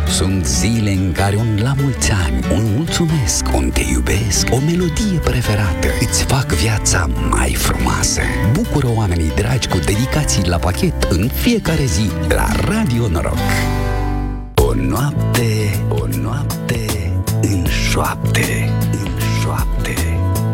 Sunt zile în care un la mulți ani, un mulțumesc, un te iubesc, o melodie preferată îți fac viața mai frumoasă. Bucură oamenii dragi cu dedicații la pachet în fiecare zi la Radio Noroc. O noapte în șoapte.